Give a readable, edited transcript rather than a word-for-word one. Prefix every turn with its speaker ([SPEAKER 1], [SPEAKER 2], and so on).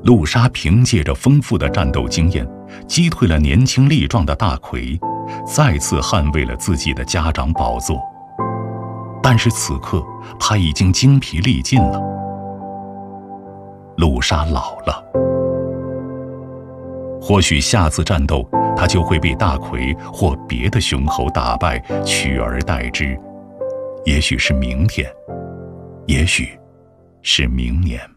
[SPEAKER 1] 陆沙凭借着丰富的战斗经验，击退了年轻力壮的大奎，再次捍卫了自己的家长宝座。但是此刻，他已经精疲力尽了。陆沙老了，或许下次战斗，他就会被大奎或别的雄猴打败，取而代之。也许是明天，也许是明年。